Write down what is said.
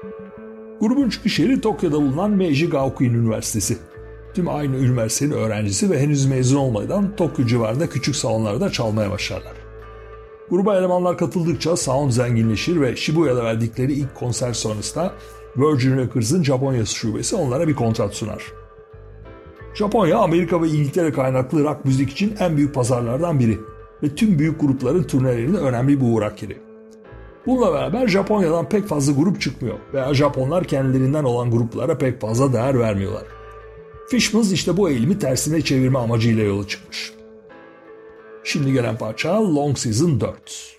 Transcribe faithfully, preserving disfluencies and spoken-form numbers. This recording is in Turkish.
Grubun çıkış yeri Tokyo'da bulunan Meiji Gakuin Üniversitesi. Tüm aynı üniversitenin öğrencisi ve henüz mezun olmadan Tokyo civarında küçük salonlarda çalmaya başlarlar. Gruba elemanlar katıldıkça sound zenginleşir ve Shibuya'da verdikleri ilk konser sonrasında Virgin Records'ın Japonya şubesi onlara bir kontrat sunar. Japonya, Amerika ve İngiltere kaynaklı rock müzik için en büyük pazarlardan biri ve tüm büyük grupların turnelerinde önemli bir uğrak yeri. Bununla beraber Japonya'dan pek fazla grup çıkmıyor veya Japonlar kendilerinden olan gruplara pek fazla değer vermiyorlar. Fishmans işte bu eğilimi tersine çevirme amacıyla yola çıkmış. Şimdi gelen parça Long Season dört.